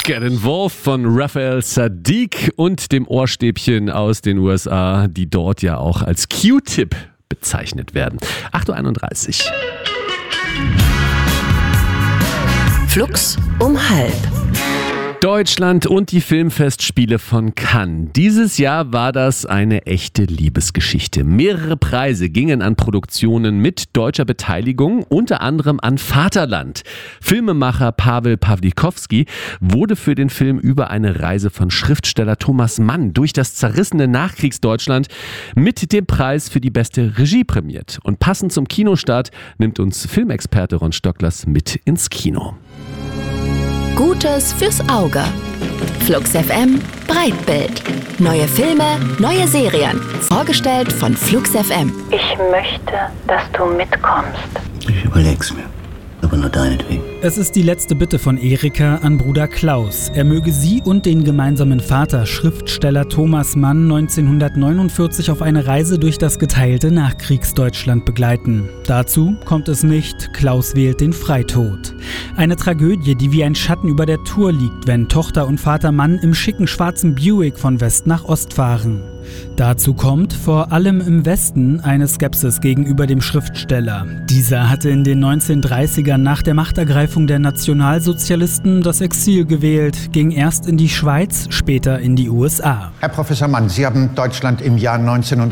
Get Involved von Raphael Saadiq und dem Ohrstäbchen aus den USA, die dort ja auch als Q-Tip bezeichnet werden. 8.31 Uhr. Flux um halb. Deutschland und die Filmfestspiele von Cannes. Dieses Jahr war das eine echte Liebesgeschichte. Mehrere Preise gingen an Produktionen mit deutscher Beteiligung, unter anderem an Vaterland. Filmemacher Paweł Pawlikowski wurde für den Film über eine Reise von Schriftsteller Thomas Mann durch das zerrissene Nachkriegsdeutschland mit dem Preis für die beste Regie prämiert. Und passend zum Kinostart nimmt uns Filmexperte Ron Stocklers mit ins Kino. Gutes fürs Auge. Flux FM Breitbild. Neue Filme, neue Serien. Vorgestellt von Flux FM. Ich möchte, dass du mitkommst. Ich überleg's mir. Aber nur deinetwegen. Es ist die letzte Bitte von Erika an Bruder Klaus. Er möge sie und den gemeinsamen Vater, Schriftsteller Thomas Mann, 1949 auf eine Reise durch das geteilte Nachkriegsdeutschland begleiten. Dazu kommt es nicht. Klaus wählt den Freitod. Eine Tragödie, die wie ein Schatten über der Tour liegt, wenn Tochter und Vater Mann im schicken schwarzen Buick von West nach Ost fahren. Dazu kommt vor allem im Westen eine Skepsis gegenüber dem Schriftsteller. Dieser hatte in den 1930ern nach der Machtergreifung der Nationalsozialisten das Exil gewählt, ging erst in die Schweiz, später in die USA. Herr Professor Mann, Sie haben Deutschland im Jahr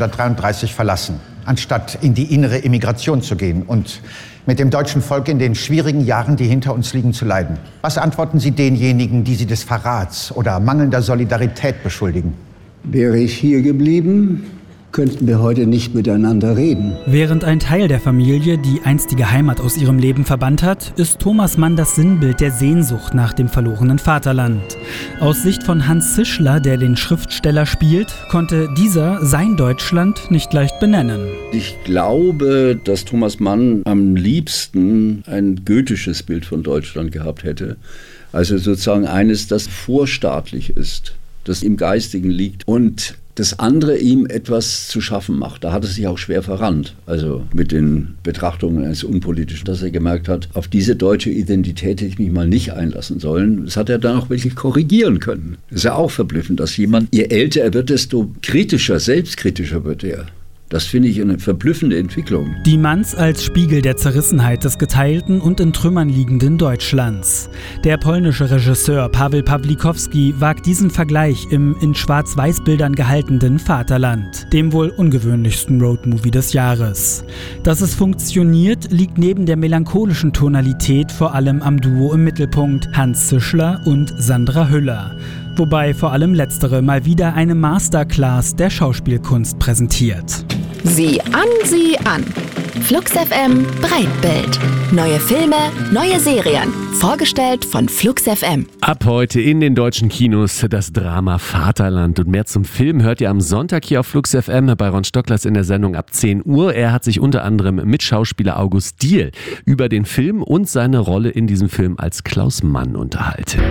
1933 verlassen, anstatt in die innere Emigration zu gehen und mit dem deutschen Volk in den schwierigen Jahren, die hinter uns liegen, zu leiden. Was antworten Sie denjenigen, die Sie des Verrats oder mangelnder Solidarität beschuldigen? Wäre ich hier geblieben, könnten wir heute nicht miteinander reden. Während ein Teil der Familie die einstige Heimat aus ihrem Leben verbannt hat, ist Thomas Mann das Sinnbild der Sehnsucht nach dem verlorenen Vaterland. Aus Sicht von Hans Zischler, der den Schriftsteller spielt, konnte dieser sein Deutschland nicht leicht benennen. Ich glaube, dass Thomas Mann am liebsten ein goethisches Bild von Deutschland gehabt hätte. Also sozusagen eines, das vorstaatlich ist, das im Geistigen liegt und das andere ihm etwas zu schaffen macht. Da hat er sich auch schwer verrannt, also mit den Betrachtungen eines Unpolitischen, dass er gemerkt hat, auf diese deutsche Identität hätte ich mich mal nicht einlassen sollen. Das hat er dann auch wirklich korrigieren können. Das ist ja auch verblüffend, dass jemand, je älter er wird, desto kritischer, selbstkritischer wird er. Das finde ich eine verblüffende Entwicklung. Die Manns als Spiegel der Zerrissenheit des geteilten und in Trümmern liegenden Deutschlands. Der polnische Regisseur Paweł Pawlikowski wagt diesen Vergleich im in Schwarz-Weiß-Bildern gehaltenen Vaterland, dem wohl ungewöhnlichsten Roadmovie des Jahres. Dass es funktioniert, liegt neben der melancholischen Tonalität vor allem am Duo im Mittelpunkt, Hans Zischler und Sandra Hüller. Wobei vor allem letztere mal wieder eine Masterclass der Schauspielkunst präsentiert. Sieh an. Flux FM Breitbild. Neue Filme, neue Serien. Vorgestellt von Flux FM. Ab heute in den deutschen Kinos das Drama Vaterland. Und mehr zum Film hört ihr am Sonntag hier auf Flux FM bei Ron Stocklers in der Sendung ab 10 Uhr. Er hat sich unter anderem mit Schauspieler August Diehl über den Film und seine Rolle in diesem Film als Klaus Mann unterhalten.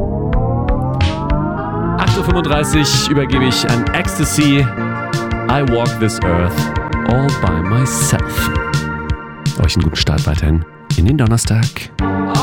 8.35 Uhr übergebe ich an Ecstasy. I walk this earth all by myself. Euch einen guten Start weiterhin in den Donnerstag.